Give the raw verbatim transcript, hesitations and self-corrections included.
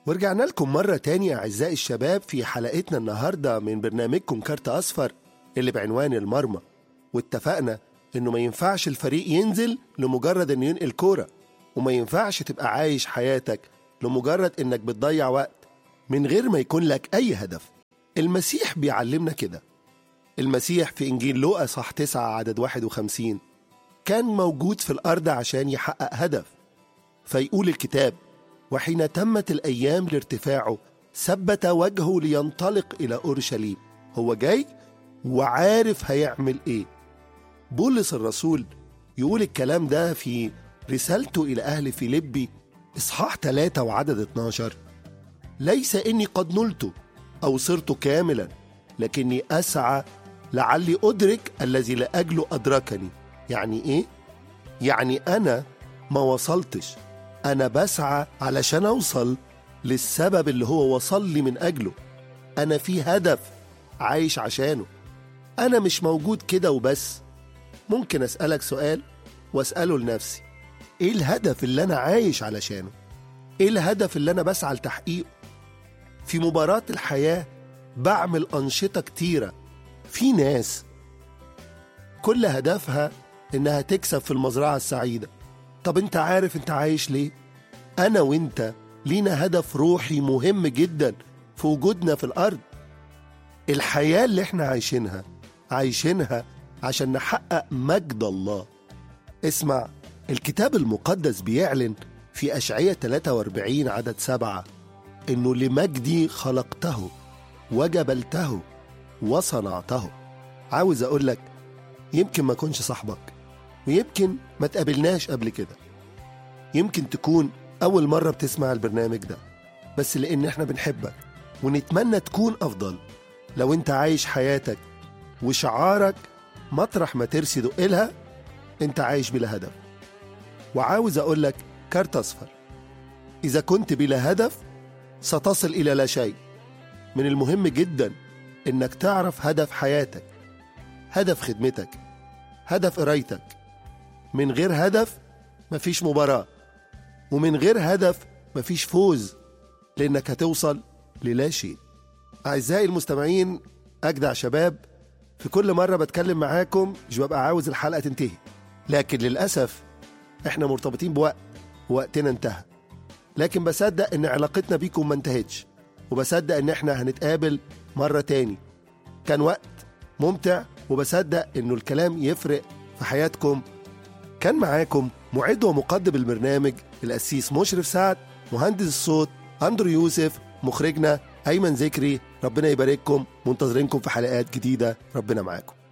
ورجعنا لكم مرة تانية أعزائي الشباب في حلقتنا النهاردة من برنامجكم كارت أصفر اللي بعنوان المرمى. واتفقنا إنه ما ينفعش الفريق ينزل لمجرد إنه ينقل كورة، وما ينفعش تبقى عايش حياتك لمجرد إنك بتضيع وقت من غير ما يكون لك أي هدف. المسيح بيعلمنا كده. المسيح في إنجيل لوقا صح تسعة عدد واحد وخمسين كان موجود في الأرض عشان يحقق هدف. فيقول الكتاب: وحين تمت الأيام لارتفاعه ثبت وجهه لينطلق إلى أورشليم. هو جاي وعارف هيعمل إيه. بولس الرسول يقول الكلام ده في رسالته إلى أهل فيليبي إصحاح ثلاثة وعدد اتناشر: ليس إني قد نلت أو صرت كاملا، لكني أسعى لعلي أدرك الذي لأجله أدركني. يعني إيه؟ يعني أنا ما وصلتش، أنا بسعى علشان أوصل للسبب اللي هو وصل لي من أجله. أنا في هدف عايش عشانه، أنا مش موجود كده وبس. ممكن أسألك سؤال وأسأله لنفسي: إيه الهدف اللي أنا عايش علشانه؟ إيه الهدف اللي أنا بسعى لتحقيقه؟ في مباراة الحياة بعمل أنشطة كتيرة. في ناس كل هدفها إنها تكسب في المزرعة السعيدة. طب أنت عارف أنت عايش ليه؟ أنا وأنت لينا هدف روحي مهم جدا في وجودنا في الأرض. الحياة اللي احنا عايشينها عايشينها عشان نحقق مجد الله. اسمع، الكتاب المقدس بيعلن في أشعية ثلاثة وأربعين عدد سبعة إنه لمجدي خلقته وجبلته وصنعته. عاوز أقولك يمكن ما كنش صاحبك، ويمكن ما تقابلناش قبل كده، يمكن تكون أول مرة بتسمع البرنامج ده، بس لأن احنا بنحبك ونتمنى تكون أفضل. لو انت عايش حياتك وشعارك مطرح ما ترسي دقلها انت عايش بلا هدف. وعاوز أقولك كارت أصفر: إذا كنت بلا هدف ستصل إلى لا شيء. من المهم جدا إنك تعرف هدف حياتك، هدف خدمتك، هدف قرايتك. من غير هدف مفيش مباراة، ومن غير هدف مفيش فوز، لأنك هتوصل للا شيء. أعزائي المستمعين، أجدع شباب، في كل مرة بتكلم معاكم مش ببقى عاوز الحلقة تنتهي، لكن للأسف إحنا مرتبطين بوقت ووقتنا انتهى. لكن بصدق إن علاقتنا بيكم ما انتهتش، وبصدق إن إحنا هنتقابل مرة تاني. كان وقت ممتع، وبصدق إنه الكلام يفرق في حياتكم. كان معاكم معد ومقدم البرنامج القسيس مشرف سعد، مهندس الصوت أندرو يوسف، مخرجنا أيمن ذكري. ربنا يبارككم، منتظرينكم في حلقات جديدة. ربنا معاكم.